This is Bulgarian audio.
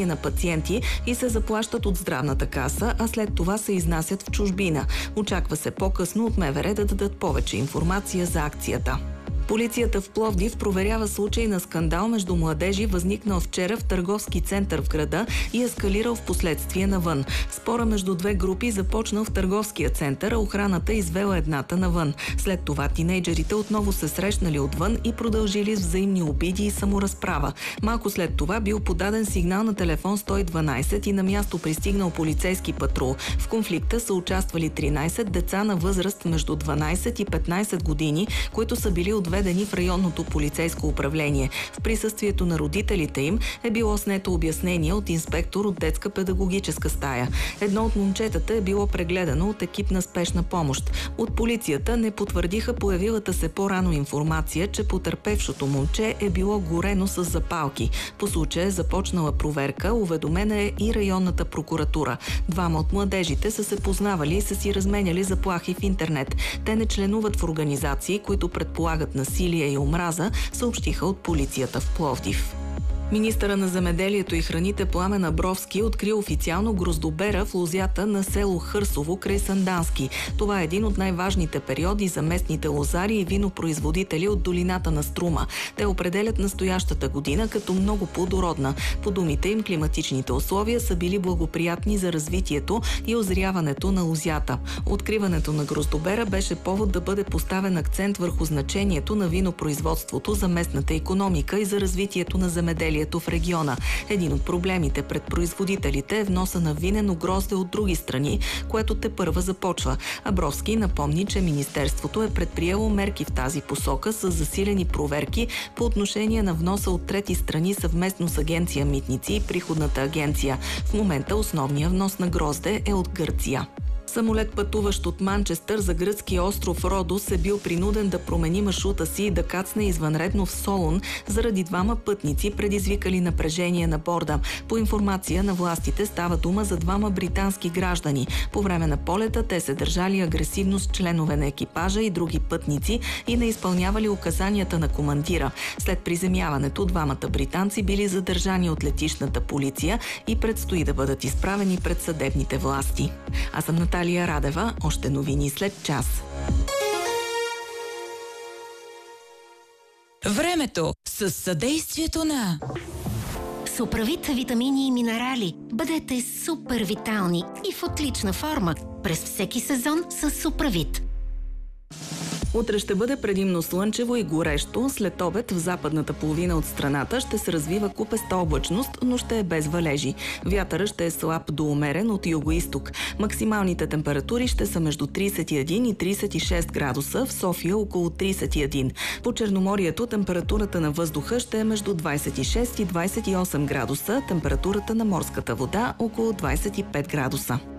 на пациенти и се заплащат от здравната каса, а след това се изнасят в чужбина. Очаква се по-късно от МВР да дадат повече информация за акцията. Полицията в Пловдив проверява случай на скандал между младежи, възникнал вчера в търговски център в града и ескалирал в последствие навън. Спора между две групи започнал в търговския център, а охраната извела едната навън. След това тинейджерите отново се срещнали отвън и продължили с взаимни обиди и саморазправа. Малко след това бил подаден сигнал на телефон 112 и на място пристигнал полицейски патрул. В конфликта са участвали 13 деца на възраст между 12 и 15 години, които са били отведени в районното полицейско управление. В присъствието на родителите им е било снето обяснение от инспектор от детска педагогическа стая. Едно от момчетата е било прегледано от екип на спешна помощ. От полицията не потвърдиха появилата се по-рано информация, че потърпевшото момче е било горено с запалки. По случая е започнала проверка, уведомена е и районната прокуратура. Двама от младежите са се познавали и са си разменяли заплахи в интернет. Те не членуват в организации, които предполагат насилие и омраза, съобщиха от полицията в Пловдив. Министъра на земеделието и храните Пламен Абровски откри официално гроздобера в лозята на село Хърсово край Сандански. Това е един от най-важните периоди за местните лозари и винопроизводители от долината на Струма. Те определят настоящата година като много плодородна. По думите им, климатичните условия са били благоприятни за развитието и озряването на лозята. Откриването на гроздобера беше повод да бъде поставен акцент върху значението на винопроизводството за местната икономика и за развитието на земеделието в региона. Един от проблемите пред производителите е вноса на винено грозде от други страни, което тепърва започва. Абровски напомни, че Министерството е предприело мерки в тази посока с засилени проверки по отношение на вноса от трети страни съвместно с Агенция Митници и Приходната агенция. В момента основният внос на грозде е от Гърция. Самолет, пътуващ от Манчестър за гръцкия остров Родос, е бил принуден да промени маршрута си и да кацне извънредно в Солун заради двама пътници, предизвикали напрежение на борда. По информация на властите става дума за двама британски граждани. По време на полета те се държали агресивно с членове на екипажа и други пътници и не изпълнявали указанията на командира. След приземяването двамата британци били задържани от летищната полиция и предстои да бъдат изправени пред съдебните власти. Аз съм Наталия Радева. Още новини след час. Времето с съдействието на Суправит витамини и минерали. Бъдете супер витални и в отлична форма през всеки сезон с Суправит. Утре ще бъде предимно слънчево и горещо. След обед в западната половина от страната ще се развива купеста облачност, но ще е без валежи. Вятърът ще е слаб до умерен от югоизток. Максималните температури ще са между 31 и 36 градуса, в София около 31. По Черноморието температурата на въздуха ще е между 26 и 28 градуса, температурата на морската вода около 25 градуса.